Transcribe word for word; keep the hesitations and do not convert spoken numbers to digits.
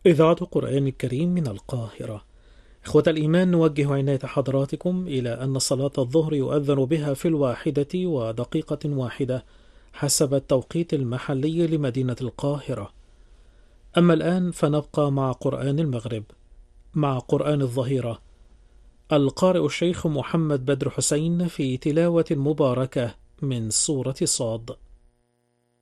إذاعة قرآن الكريم من القاهرة. إخوة الإيمان، نوجه عناية حضراتكم إلى أن صلاة الظهر يؤذن بها في الواحدة ودقيقة واحدة حسب التوقيت المحلي لمدينة القاهرة. أما الآن فنبقى مع قرآن المغرب، مع قرآن الظهيرة. القارئ الشيخ محمد بدر حسين في تلاوة مباركة من سورة صاد.